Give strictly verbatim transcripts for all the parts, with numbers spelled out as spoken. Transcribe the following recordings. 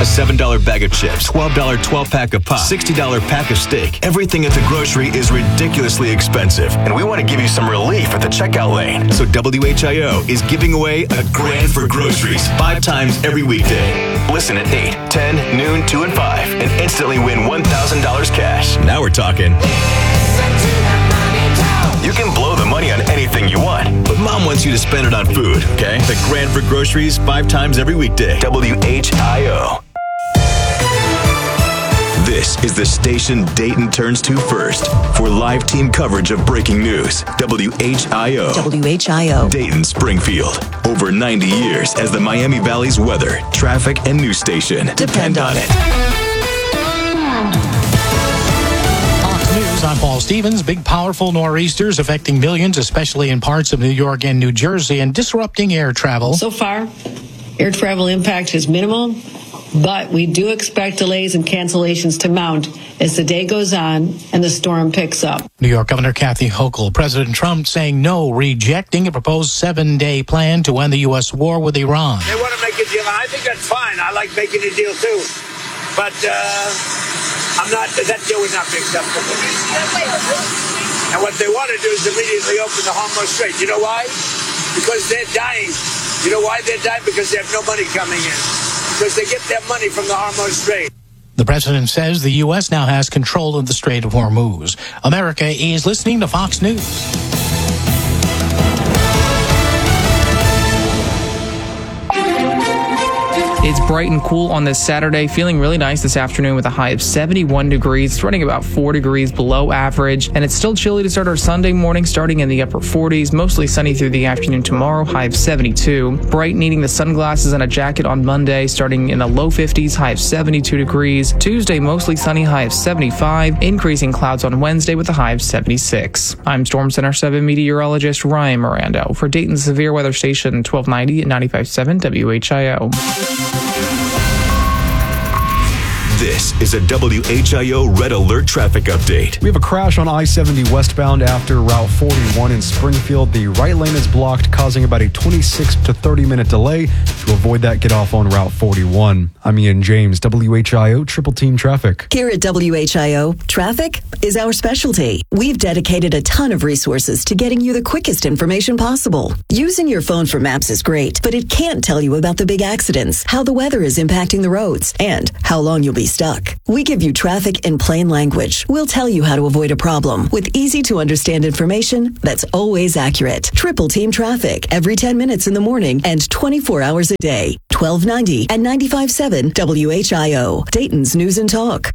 A seven dollar bag of chips, twelve dollar twelve-pack of pop, sixty dollar pack of steak. Everything at the grocery is ridiculously expensive, and we want to give you some relief at the checkout lane. So W H I O is giving away a grand for groceries five times every weekday. Listen at eight, ten, noon, two, and five, and instantly win one thousand dollars cash. Now we're talking. You can blow the money on anything you want, but Mom wants you to spend it on food, okay? The grand for groceries five times every weekday. W H I O. This is the station Dayton turns to first for live team coverage of breaking news. W H I O. W H I O. Dayton, Springfield. Over ninety years as the Miami Valley's weather, traffic, and news station. Depend, Depend on it. Fox News, I'm Paul Stevens. Big, powerful nor'easters affecting millions, especially in parts of New York and New Jersey, and disrupting air travel. So far, air travel impact is minimal, but we do expect delays and cancellations to mount as the day goes on and the storm picks up. New York Governor Kathy Hochul. President Trump saying no, rejecting a proposed seven-day plan to end the U S war with Iran. They want to make a deal. I think that's fine. I like making a deal, too. But uh, I'm not. That deal would not be acceptable to me. And what they want to do is immediately open the Hormuz Strait. You know why? Because they're dying. You know why they're dying? Because they have no money coming in. Because they get their money from the Hormuz Strait. The president says the U S now has control of the Strait of Hormuz. America is listening to Fox News. It's bright and cool on this Saturday, feeling really nice this afternoon with a high of seventy-one degrees. It's running about four degrees below average, and it's still chilly to start our Sunday morning, starting in the upper forties. Mostly sunny through the afternoon tomorrow, high of seventy-two. Bright, needing the sunglasses and a jacket on Monday, starting in the low fifties, high of seventy-two degrees. Tuesday, mostly sunny, high of seventy-five. Increasing clouds on Wednesday with a high of seventy-six. I'm Storm Center seven meteorologist Ryan Miranda for Dayton's Severe Weather Station twelve ninety at ninety-five point seven W H I O. This is a W H I O Red Alert traffic update. We have a crash on I seventy westbound after Route forty-one in Springfield. The right lane is blocked, causing about a twenty-six to thirty minute delay. To avoid that, get off on Route forty-one. I'm Ian James, W H I O Triple Team Traffic. Here at W H I O, traffic is our specialty. We've dedicated a ton of resources to getting you the quickest information possible. Using your phone for maps is great, but it can't tell you about the big accidents, how the weather is impacting the roads, and how long you'll be stuck. We give you traffic in plain language. We'll tell you how to avoid a problem with easy to understand information that's always accurate. Triple Team Traffic every ten minutes in the morning and twenty-four hours a day. twelve ninety and ninety-five point seven W H I O, Dayton's News and Talk.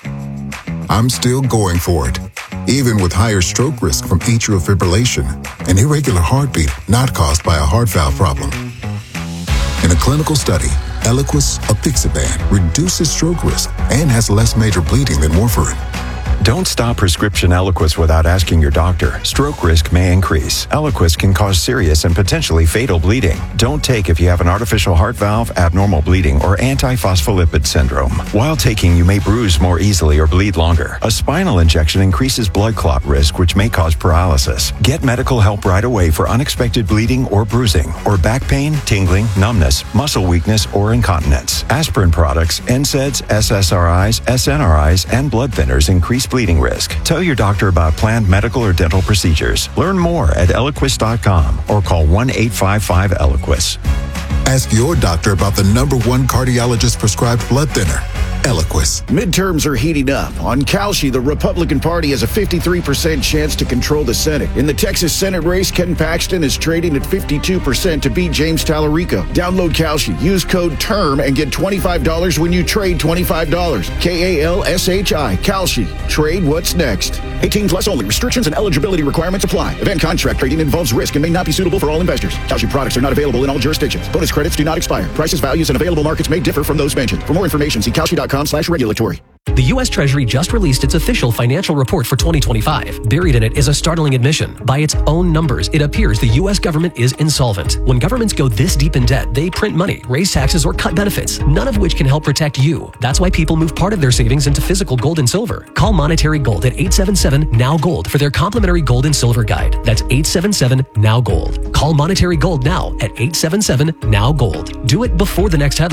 I'm still going for it, even with higher stroke risk from atrial fibrillation, an irregular heartbeat not caused by a heart valve problem. In a clinical study, Eliquis apixaban reduces stroke risk and has less major bleeding than warfarin. Don't stop prescription Eliquis without asking your doctor. Stroke risk may increase. Eliquis can cause serious and potentially fatal bleeding. Don't take if you have an artificial heart valve, abnormal bleeding, or antiphospholipid syndrome. While taking, you may bruise more easily or bleed longer. A spinal injection increases blood clot risk, which may cause paralysis. Get medical help right away for unexpected bleeding or bruising, or back pain, tingling, numbness, muscle weakness, or incontinence. Aspirin products, N SAIDs, S S R Is, S N R Is, and blood thinners increase bleeding risk. Tell your doctor about planned medical or dental procedures. Learn more at Eliquis dot com or call one eight five five Eliquis. Ask your doctor about the number one cardiologist prescribed blood thinner, Eliquis. Midterms are heating up. On Kalshi, the Republican Party has a fifty-three percent chance to control the Senate. In the Texas Senate race, Ken Paxton is trading at fifty-two percent to beat James Tallarico. Download Kalshi, use code TERM, and get twenty-five dollars when you trade twenty-five dollars. K A L S H I, Kalshi. Trade what's next. eighteen plus only. Restrictions and eligibility requirements apply. Event contract trading involves risk and may not be suitable for all investors. Kalshi products are not available in all jurisdictions. Bonus credits do not expire. Prices, values, and available markets may differ from those mentioned. For more information, see Kalshi dot com slash regulatory. The U S Treasury just released its official financial report for twenty twenty-five. Buried in it is a startling admission. By its own numbers, it appears the U S government is insolvent. When governments go this deep in debt, they print money, raise taxes, or cut benefits, none of which can help protect you. That's why people move part of their savings into physical gold and silver. Call Monetary Gold at eight seven seven, N O W Gold for their complimentary gold and silver guide. That's eight seven seven, N O W Gold. Call Monetary Gold now at eight seven seven, N O W Gold. Do it before the next headline.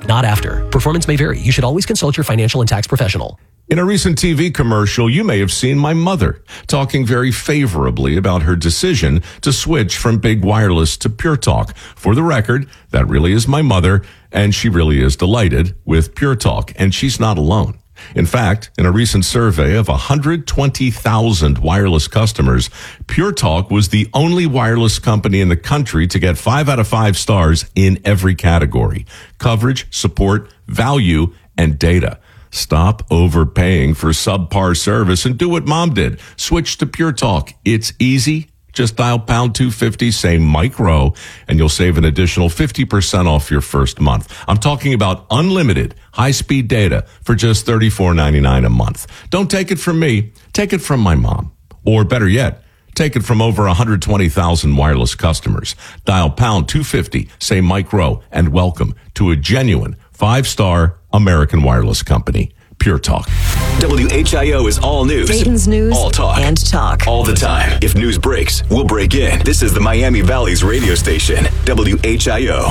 not after. Performance may vary. You should always consult your financial and tax professional. In a recent T V commercial, you may have seen my mother talking very favorably about her decision to switch from Big Wireless to Pure Talk. For the record, that really is my mother, and she really is delighted with Pure Talk, and she's not alone. In fact, in a recent survey of one hundred twenty thousand wireless customers, Pure Talk was the only wireless company in the country to get five out of five stars in every category: coverage, support, value, and data. Stop overpaying for subpar service and do what Mom did. Switch to Pure Talk. It's easy. Just dial pound two fifty, say Mike Rowe, and you'll save an additional fifty percent off your first month. I'm talking about unlimited high-speed data for just thirty-four ninety-nine a month. Don't take it from me. Take it from my mom. Or better yet, take it from over one hundred twenty thousand wireless customers. Dial pound two fifty, say Mike Rowe, and welcome to a genuine five-star American wireless company, Pure Talk. W H I O is all news. Dayton's news. All talk. And talk. All the time. If news breaks, we'll break in. This is the Miami Valley's radio station, W H I O.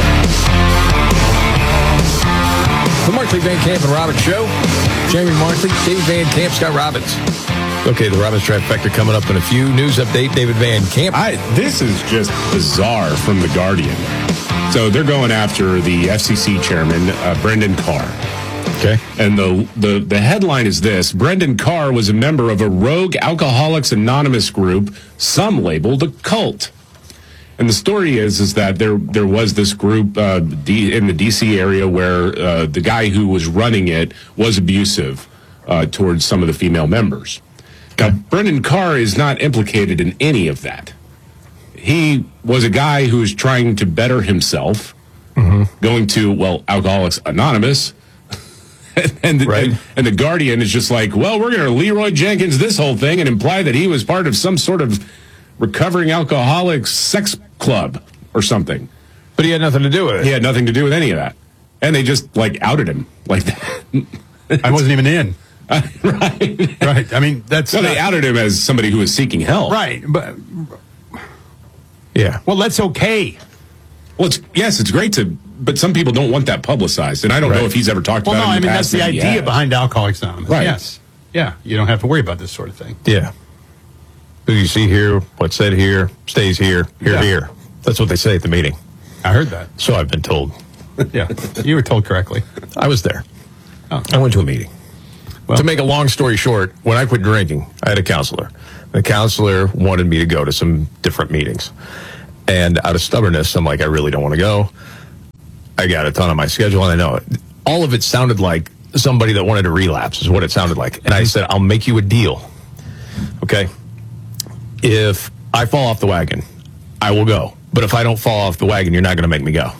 The Markley, Van Camp, and Robbins Show. Jamie Markley, Dave Van Camp, Scott Robbins. Okay, the Robbins Trifecta coming up in a few. News update, David Van Camp. I, this is just bizarre from The Guardian. So they're going after the F C C chairman, uh, Brendan Carr. Okay. And the, the, the headline is this: Brendan Carr was a member of a rogue Alcoholics Anonymous group, some labeled a cult. And the story is is that there there was this group uh, D, in the D C area where uh, the guy who was running it was abusive uh, towards some of the female members. Now, Brendan Carr is not implicated in any of that. He was a guy who was trying to better himself, mm-hmm. going to, well, Alcoholics Anonymous. and, the, right. and, and the Guardian is just like, well, we're going to Leroy Jenkins this whole thing and imply that he was part of some sort of recovering alcoholics sex club or something. But he had nothing to do with it. He had nothing to do with any of that. And they just, like, outed him like that. I wasn't even in. Uh, right. Right. I mean, that's... So not, they outed him as somebody who was seeking help. Right. But... Yeah. Well, that's okay. Well, it's, yes, it's great to... But some people don't want that publicized, and I don't right. know if he's ever talked well, about no, it in the I mean, past. Well, no, I mean, that's the idea behind Alcoholics Anonymous. Right. Yes. Yeah. You don't have to worry about this sort of thing. Yeah. Who you see here, what's said here, stays here, here, yeah. here. That's what they say at the meeting. I heard that. So I've been told. Yeah. You were told correctly. I was there. Oh. I went to a meeting. Well, to make a long story short, when I quit drinking, I had a counselor. The counselor wanted me to go to some different meetings. And out of stubbornness, I'm like, I really don't want to go. I got a ton on my schedule, and I know it. All of it sounded like somebody that wanted to relapse is what it sounded like. And I said, I'll make you a deal. Okay? If I fall off the wagon, I will go. But if I don't fall off the wagon, you're not going to make me go.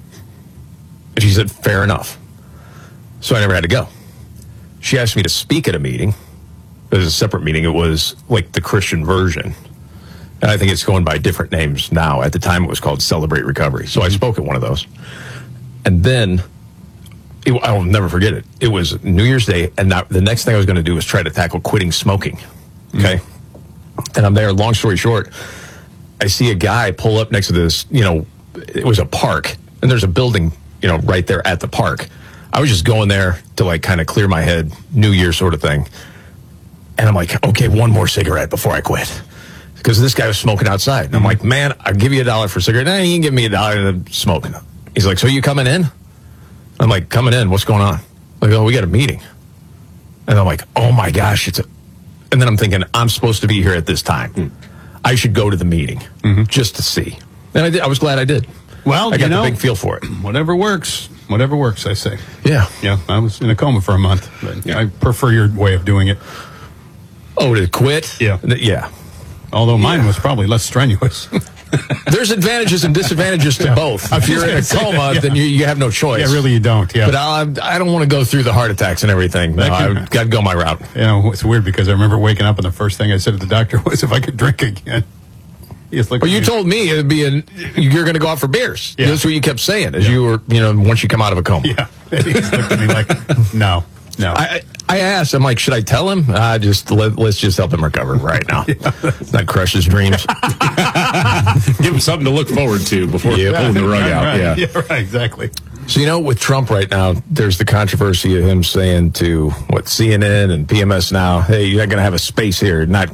And she said, fair enough. So I never had to go. She asked me to speak at a meeting. It was a separate meeting. It was like the Christian version. And I think it's going by different names now. At the time, it was called Celebrate Recovery. So I spoke at one of those. And then, it, I'll never forget it. It was New Year's Day, and that, the next thing I was going to do was try to tackle quitting smoking. Okay? Mm-hmm. And I'm there. Long story short, I see a guy pull up next to this, you know, it was a park. And there's a building, you know, right there at the park. I was just going there to, like, kind of clear my head, New Year sort of thing. And I'm like, okay, one more cigarette before I quit. Because this guy was smoking outside. And I'm like, man, I'll give you a dollar for a cigarette. Nah, you can give me a dollar to smoking. He's like, so you coming in? I'm like, coming in? What's going on? Like, oh, we got a meeting. And I'm like, oh my gosh. It's a... And then I'm thinking, I'm supposed to be here at this time. Mm. I should go to the meeting mm-hmm. just to see. And I did. I was glad I did. Well, I got you know, the big feel for it. Whatever works. Whatever works, I say. Yeah. Yeah, I was in a coma for a month. But yeah. I prefer your way of doing it. Oh, to quit? Yeah. Yeah. Although mine yeah. was probably less strenuous. There's advantages and disadvantages to yeah. both. If you're in a coma, that, yeah. then you, you have no choice. Yeah, really you don't. Yeah. But I, I don't want to go through the heart attacks and everything. No, I've got to go my route. You know, it's weird because I remember waking up and the first thing I said to the doctor was if I could drink again. Well, you me. told me it'd be an, you're going to go out for beers. Yeah. That's what you kept saying as yeah. you were, you know, once you come out of a coma. Yeah. He looked at me like, no. No, I, I asked. I'm like, should I tell him? Uh, just let, let's just help him recover right now. yeah. Not crush his dreams. Give him something to look forward to before yeah. pulling the rug right, out. Right. Yeah. yeah, right, exactly. So, you know, with Trump right now, there's the controversy of him saying to, what, C N N and P M S Now, hey, you're not going to have a space here. Not.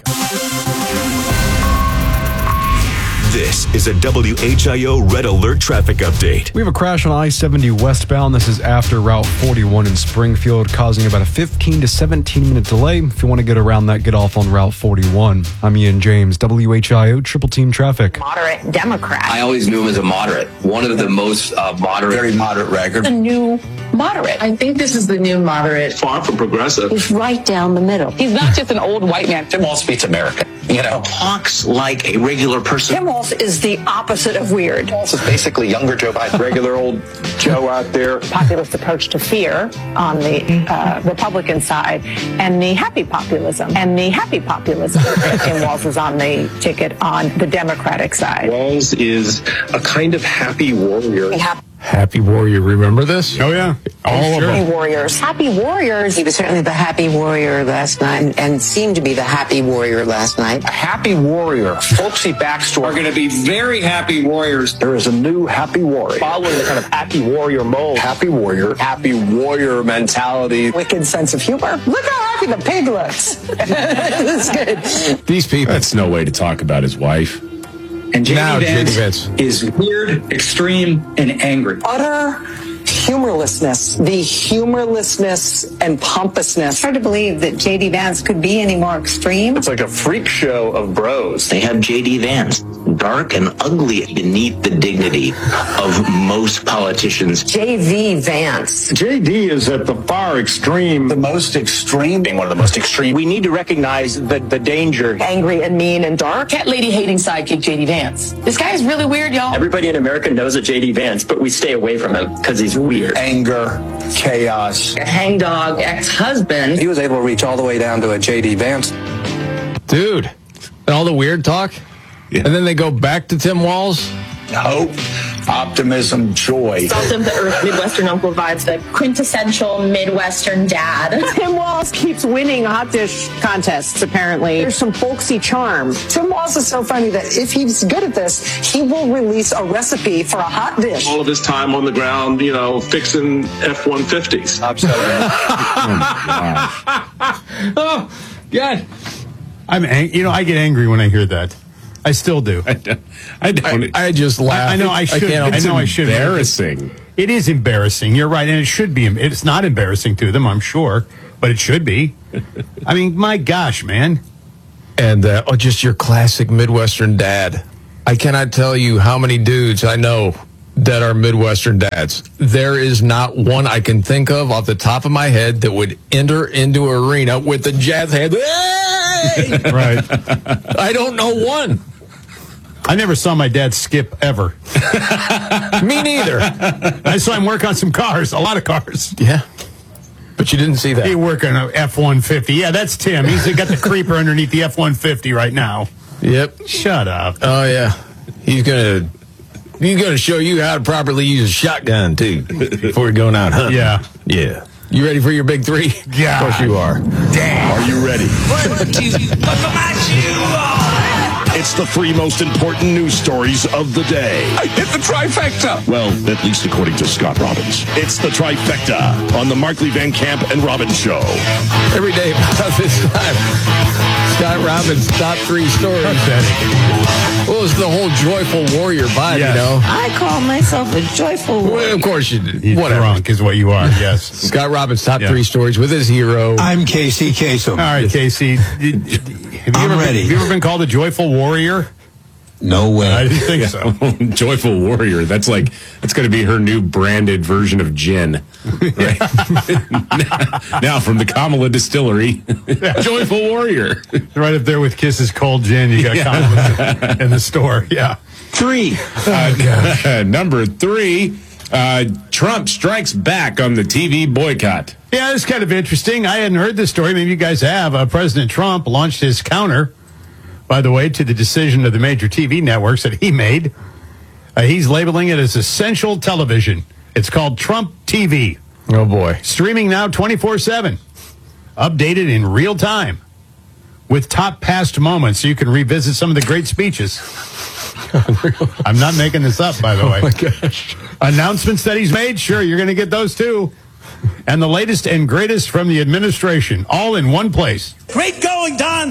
This is a W H I O Red Alert traffic update. We have a crash on I seventy westbound. This is after Route forty-one in Springfield, causing about a fifteen to seventeen minute delay. If you want to get around that, get off on Route forty-one. I'm Ian James, W H I O Triple Team Traffic. Moderate Democrat. I always knew him as a moderate. One of the most uh, moderate, very moderate record. The new moderate. I think this is the new moderate. Far from progressive. He's right down the middle. He's not just an old white man. Tim Walz beats America. You know, talks like a regular person. Tim Walz is the opposite of weird. Walz is basically younger Joe Biden. Regular old Joe out there. Populist approach to fear on the uh, Republican side, and the happy populism. And the happy populism. Tim Walz is on the ticket on the Democratic side. Walz is a kind of happy warrior. Happy warrior. Remember this? Oh, yeah. All sure. of them. Warriors. Happy warriors. He was certainly the happy warrior last night and, and seemed to be the happy warrior last night. A happy warrior. Folksy backstory. Are going to be very happy warriors. There is a new happy warrior. Following the kind of happy warrior mold. Happy warrior. Happy warrior mentality. Wicked sense of humor. Look how happy the pig looks. This is good. These people. That's no way to talk about his wife. And J D now, Vance, Vance is weird, extreme, and angry. Utter humorlessness. The humorlessness and pompousness. It's hard to believe that J D Vance could be any more extreme. It's like a freak show of bros. They have J D Vance, dark and ugly beneath the dignity of most politicians. J V Vance. J D is at the far extreme. The most extreme, being one of the most extreme. We need to recognize the, the danger. Angry and mean and dark. Cat lady hating sidekick J D Vance. This guy is really weird, y'all. Everybody in America knows a J D Vance, but we stay away from him because he's weird. Anger, chaos. A hangdog ex-husband. He was able to reach all the way down to a J D Vance. Dude, all the weird talk? Yeah. And then they go back to Tim Walz? Hope, optimism, joy. Salt of the earth, Midwestern uncle vibes, the quintessential Midwestern dad. Tim Walz keeps winning hot dish contests, apparently. There's some folksy charm. Tim Walz is so funny that if he's good at this, he will release a recipe for a hot dish. All of his time on the ground, you know, fixing F one fifties. Oh, God. I'm ang- you know, I get angry when I hear that. I still do. I don't. I, don't. I, I just laugh. I, I know I should. I, I know I should. Embarrassing. It is embarrassing. You're right, and it should be. It's not embarrassing to them, I'm sure, but it should be. I mean, my gosh, man. And uh, oh, just your classic Midwestern dad. I cannot tell you how many dudes I know that are Midwestern dads. There is not one I can think of off the top of my head that would enter into an arena with the jazz hand. Hey! Right. I don't know one. I never saw my dad skip ever. Me neither. I saw him work on some cars, a lot of cars. Yeah. But you didn't see that. He work on an F one fifty. Yeah, that's Tim. He's got the creeper underneath the F one fifty right now. Yep. Shut up. Oh, yeah. He's going to he's gonna show you how to properly use a shotgun, too, before you're going out hunting. Yeah. Yeah. You ready for your big three? Yeah. Of course you are. Damn. Are you ready? It's the three most important news stories of the day. I hit the trifecta. Well, at least according to Scott Robbins. It's the trifecta on the Markley Van Camp and Robbins Show. Every day about this time, Scott Robbins' top three stories. Well, it's the whole joyful warrior vibe, yes. You know. I call myself a joyful warrior. Well, of course you did. He's Whatever. drunk is what you are, yes. Scott Robbins' top yeah. three stories with his hero. I'm Casey Kasem. All right, Casey. Have you, I'm ever ready. Been, have you ever been called a joyful warrior? No way. I didn't think so. Joyful warrior. That's like, that's going to be her new branded version of gin. Right? Now, from the Kamala Distillery, Joyful Warrior. Right up there with Kiss's Cold Gin. You got yeah. Kamala in the store. Yeah. Three. Oh, uh, number three, uh, Trump strikes back on the T V boycott. Yeah, it's kind of interesting. I hadn't heard this story. Maybe you guys have. Uh, President Trump launched his counter, by the way, to the decision of the major T V networks that he made. Uh, he's labeling it as essential television. It's called Trump T V. Oh, boy. Streaming now twenty-four seven. Updated in real time. with top past moments so you can revisit some of the great speeches. I'm not making this up, by the way. Oh, my gosh. Announcements that he's made, sure, you're going to get those too. And the latest and greatest from the administration, all in one place. Great going, Don!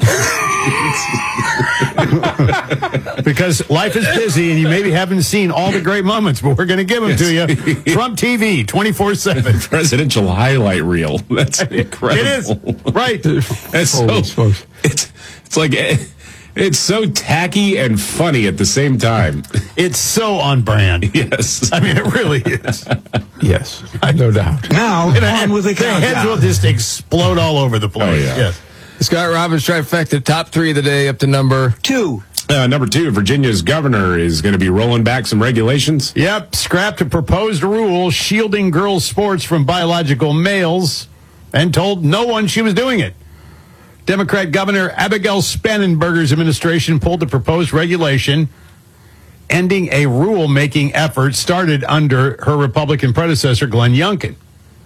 Because life is busy and you maybe haven't seen all the great moments, but we're going to give them to you. Trump T V, twenty-four seven. Presidential highlight reel. That's incredible. It is. Right. It's so, it's, it's like, it's so tacky and funny at the same time. It's so on brand. Yes. I mean, it really is. Yes. No doubt. Now, on with the The heads countdown. will just explode all over the place. Oh, yeah. Yes. Scott Robbins trifecta, top three of the day up to number Two. Uh, number two, Virginia's governor is going to be rolling back some regulations. Yep, scrapped a proposed rule shielding girls' sports from biological males and told no one she was doing it. Democrat Governor Abigail Spangenberger's administration pulled the proposed regulation, ending a rule-making effort started under her Republican predecessor, Glenn Youngkin.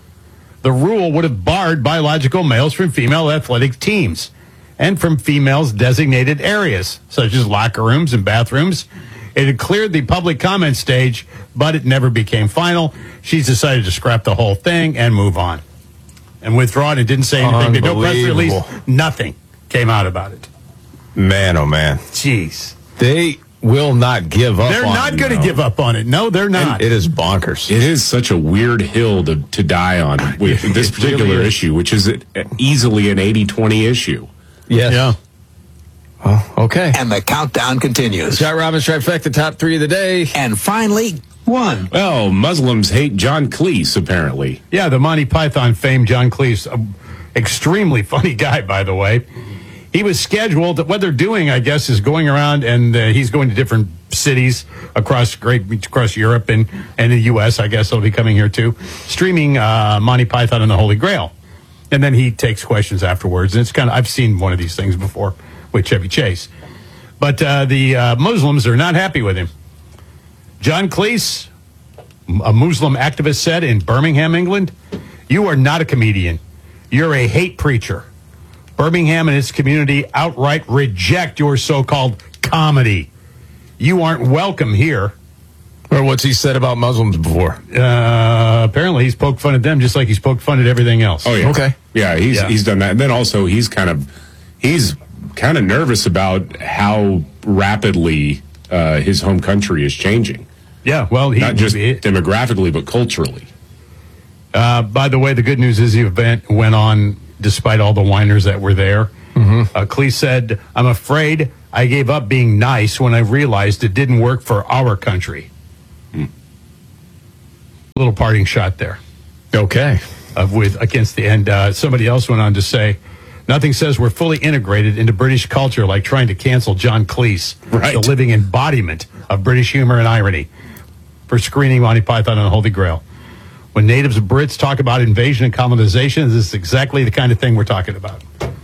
The rule would have barred biological males from female athletic teams and from females' designated areas, such as locker rooms and bathrooms. It had cleared the public comment stage, but it never became final. She's decided to scrap the whole thing and move on. And withdraw it. It didn't say anything. No press release. Nothing came out about it. Man, oh man. Jeez. They will not give up They're on not it, going to no. give up on it. No, they're not. And it is bonkers. It is such a weird hill to, to die on with this particular really is. issue, which is easily an eighty twenty issue. Yes. Yeah. Well, okay. And the countdown continues. Scott Robbins trifecta, top three of the day. And finally, one. Well, Muslims hate John Cleese, apparently. Yeah, the Monty Python fame, John Cleese, a extremely funny guy, by the way. He was scheduled. What they're doing, I guess, is going around and uh, he's going to different cities across great across Europe and and the U S. I guess he'll be coming here too, streaming uh, Monty Python and the Holy Grail, and then he takes questions afterwards. And it's kind of I've seen one of these things before with Chevy Chase, but uh, the uh, Muslims are not happy with him. John Cleese, a Muslim activist, said in Birmingham, England, "You are not a comedian. You're a hate preacher. Birmingham and its community outright reject your so-called comedy. You aren't welcome here." Or what's he said about Muslims before? Uh, apparently he's poked fun at them just like he's poked fun at everything else. Oh, yeah. Okay. Yeah, he's Yeah. he's done that. And then also he's kind of he's kind of nervous about how rapidly uh, his home country is changing. Yeah, well, he, Not just he- demographically, but culturally. Uh, by the way, the good news is the event went on despite all the whiners that were there. Mm-hmm. Uh, Cleese said, "I'm afraid I gave up being nice when I realized it didn't work for our country." Mm. Little parting shot there. Okay. Of with against the end. Uh, somebody else went on to say, "Nothing says we're fully integrated into British culture like trying to cancel John Cleese, Right. the living embodiment of British humor and irony, for screening Monty Python and the Holy Grail. When natives and Brits talk about invasion and colonization, this is exactly the kind of thing we're talking about."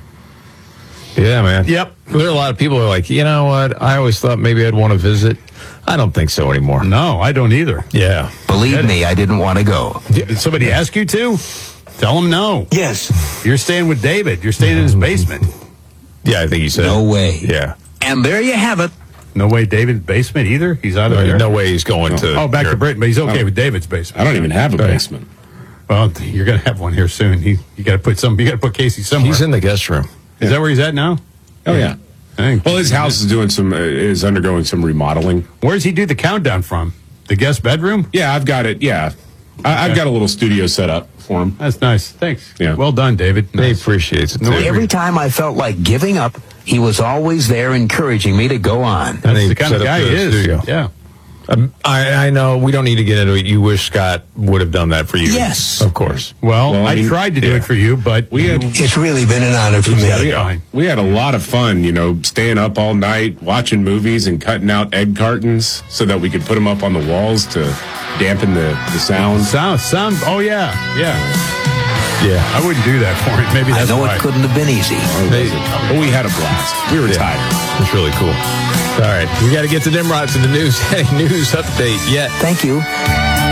Yeah, man. Yep. There are a lot of people who are like, you know what? I always thought maybe I'd want to visit. I don't think so anymore. No, I don't either. Yeah. Believe me, I didn't want to go. Did somebody ask you to? Tell them no. Yes. You're staying with David. You're staying in his basement. Yeah, I think he said. No way. Yeah. And there you have it. No way David's basement either? He's out of there? No way he's going to. Oh, back to Europe. Britain, but he's okay Oh. with David's basement. I don't even have a Right. basement. Well, you're going to have one here soon. He, you got to put some. You got to put Casey somewhere. He's in the guest room. Is that where he's at now? Oh, yeah. Thanks. Well, his house is doing some uh, is undergoing some remodeling. Where does he do the countdown from? The guest bedroom? Yeah, I've got it. Yeah, I, I've got a little studio set up for him. That's nice. Thanks. Yeah. Well done, David. He Nice. appreciates it, too. Every time I felt like giving up, he was always there encouraging me to go on. That's he the kind of set up guy he the is. studio. Yeah. Um, I, I know we don't need to get into it. You wish Scott would have done that for you. Yes. Of course. Well, Well, I I, mean, tried to do yeah. it for you, but We had It's really been an honor for me. got it fine. we had a lot of fun, you know, staying up all night watching movies and cutting out egg cartons so that we could put them up on the walls to dampen the the sound. Sound, sound. Oh yeah, yeah. Yeah. I wouldn't do that for him. Maybe I that's know why. it couldn't have been easy. But we had a blast. We were Yeah. tired. It's really cool. All right. We got to get to Nimrod's in the news. Hey, news update yet. Thank you.